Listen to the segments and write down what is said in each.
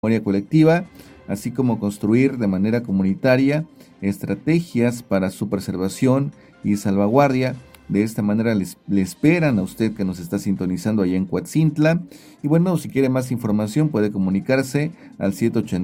memoria colectiva, así como construir de manera comunitaria estrategias para su preservación y salvaguardia. De esta manera le esperan a usted que nos está sintonizando allá en Coatzintla. Y bueno, si quiere más información puede comunicarse al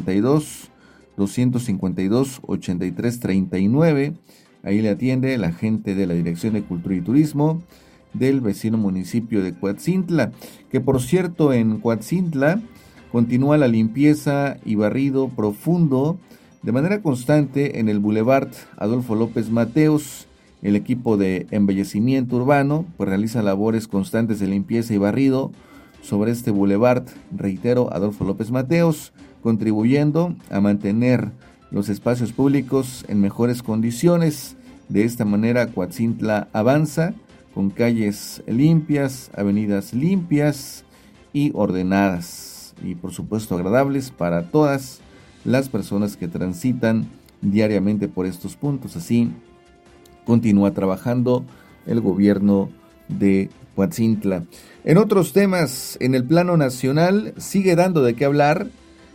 782-252-8339. Ahí le atiende la gente de la Dirección de Cultura y Turismo del vecino municipio de Coatzintla. Que por cierto, en Coatzintla continúa la limpieza y barrido profundo de manera constante en el Boulevard Adolfo López Mateos. El equipo de embellecimiento urbano pues realiza labores constantes de limpieza y barrido sobre este Boulevard, reitero, Adolfo López Mateos, contribuyendo a mantener los espacios públicos en mejores condiciones. De esta manera Coatzintla avanza con calles limpias, avenidas limpias y ordenadas, y por supuesto agradables para todas las personas que transitan diariamente por estos puntos. Así continúa trabajando el gobierno de Coatzintla. En otros temas, en el plano nacional, sigue dando de qué hablar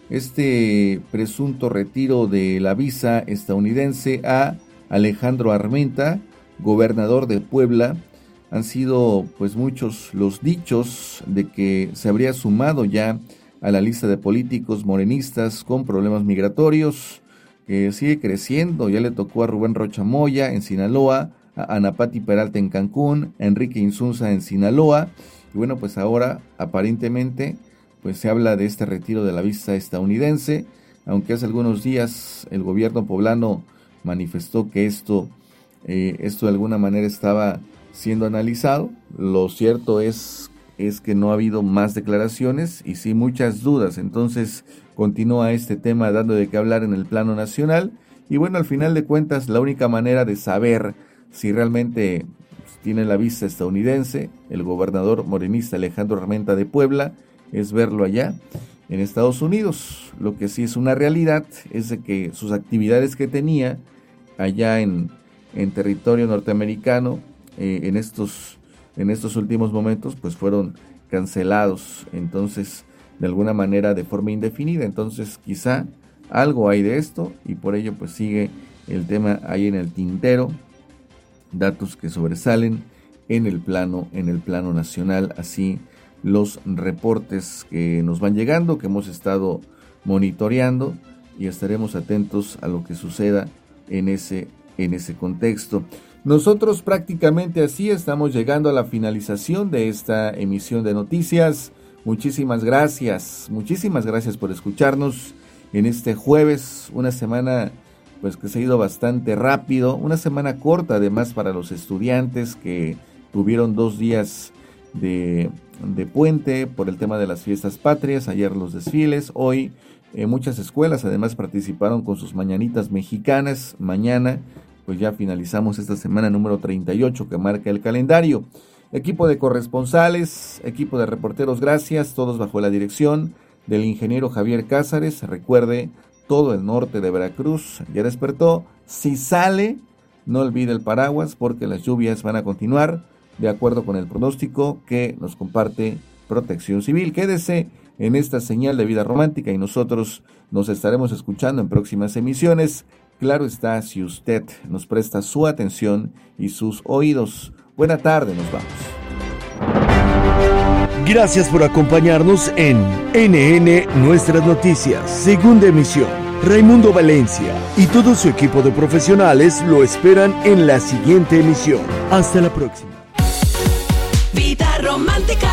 este presunto retiro de la visa estadounidense a Alejandro Armenta, gobernador de Puebla. Han sido pues muchos los dichos de que se habría sumado ya a la lista de políticos morenistas con problemas migratorios, que sigue creciendo. Ya le tocó a Rubén Rocha Moya en Sinaloa, a Ana Pati Peralta en Cancún, a Enrique Insunza en Sinaloa, y bueno, pues ahora aparentemente pues se habla de este retiro de la visa estadounidense, aunque hace algunos días el gobierno poblano manifestó que esto de alguna manera estaba siendo analizado. Lo cierto es que no ha habido más declaraciones y sí muchas dudas. Entonces continúa este tema dando de qué hablar en el plano nacional. Y bueno, al final de cuentas, la única manera de saber si realmente tiene la visa estadounidense el gobernador morenista Alejandro Armenta de Puebla es verlo allá en Estados Unidos. Lo que sí es una realidad es de que sus actividades que tenía allá en territorio norteamericano en estos últimos momentos pues fueron cancelados, entonces de alguna manera de forma indefinida. Entonces quizá algo hay de esto y por ello pues sigue el tema ahí en el tintero, datos que sobresalen en el plano nacional, así los reportes que nos van llegando, que hemos estado monitoreando, y estaremos atentos a lo que suceda en ese contexto. Nosotros prácticamente así estamos llegando a la finalización de esta emisión de noticias. Muchísimas gracias por escucharnos en este jueves, una semana pues que se ha ido bastante rápido, una semana corta además para los estudiantes que tuvieron 2 días de puente por el tema de las fiestas patrias, ayer los desfiles, hoy muchas escuelas además participaron con sus mañanitas mexicanas. Mañana pues ya finalizamos esta semana número 38 que marca el calendario. Equipo de corresponsales, equipo de reporteros, gracias, todos bajo la dirección del ingeniero Javier Cázares. Recuerde, todo el norte de Veracruz ya despertó. Si sale, no olvide el paraguas porque las lluvias van a continuar de acuerdo con el pronóstico que nos comparte Protección Civil. Quédese en esta señal de vida romántica y nosotros nos estaremos escuchando en próximas emisiones. Claro está, si usted nos presta su atención y sus oídos. Buena tarde, nos vamos. Gracias por acompañarnos en NN Nuestras Noticias, segunda emisión. Raimundo Valencia y todo su equipo de profesionales lo esperan en la siguiente emisión. Hasta la próxima. Vida romántica.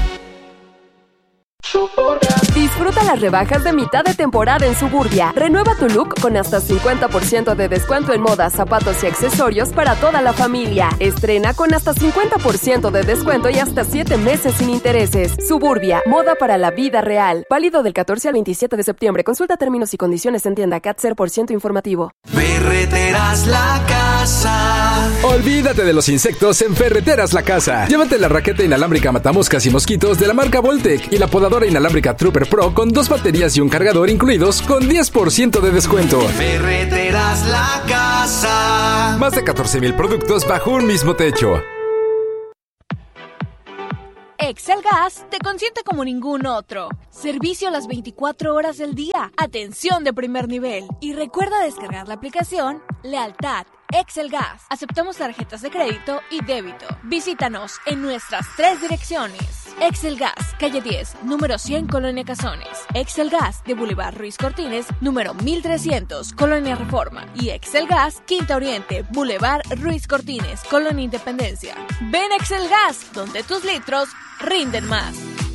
Disfruta las rebajas de mitad de temporada en Suburbia. Renueva tu look con hasta 50% de descuento en moda, zapatos y accesorios para toda la familia. Estrena con hasta 50% de descuento y hasta 7 meses sin intereses. Suburbia, moda para la vida real. Válido del 14 al 27 de septiembre. Consulta términos y condiciones en tienda CAT 0% informativo. Ferreteras La Casa. Olvídate de los insectos en Ferreteras La Casa. Llévate la raqueta inalámbrica matamoscas y mosquitos de la marca Voltec y la podadora inalámbrica Trooper Pro con 2 baterías y un cargador incluidos con 10% de descuento. Ferreteras La Casa. Más de 14,000 productos bajo un mismo techo. Excel Gas te consiente como ningún otro. Servicio a las 24 horas del día. Atención de primer nivel. Y recuerda descargar la aplicación Lealtad Excel Gas. Aceptamos tarjetas de crédito y débito. Visítanos en nuestras 3 direcciones. Excel Gas, calle 10, número 100, Colonia Cazones. Excel Gas de Boulevard Ruiz Cortines, número 1300, Colonia Reforma. Y Excel Gas, Quinta Oriente, Boulevard Ruiz Cortines, Colonia Independencia. Ven Excel Gas, donde tus litros rinden más.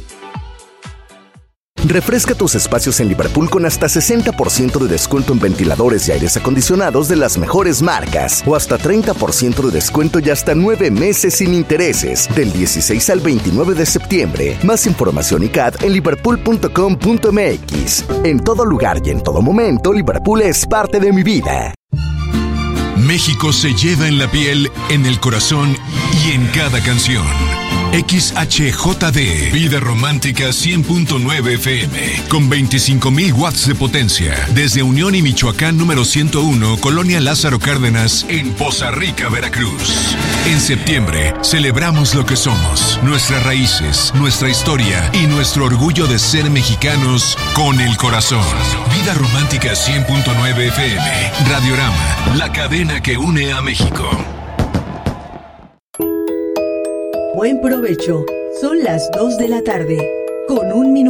Refresca tus espacios en Liverpool con hasta 60% de descuento en ventiladores y aires acondicionados de las mejores marcas, o hasta 30% de descuento y hasta 9 meses sin intereses, del 16 al 29 de septiembre. Más información y CAD en liverpool.com.mx. En todo lugar y en todo momento, Liverpool es parte de mi vida. México se lleva en la piel, en el corazón y en cada canción. XHJD, Vida Romántica 100.9 FM, con 25,000 watts de potencia, desde Unión y Michoacán número 101, Colonia Lázaro Cárdenas, en Poza Rica, Veracruz. En septiembre, celebramos lo que somos, nuestras raíces, nuestra historia y nuestro orgullo de ser mexicanos con el corazón. Vida Romántica 100.9 FM, Radiorama, la cadena que une a México. Buen provecho. Son las 2 de la tarde, con 1 minuto.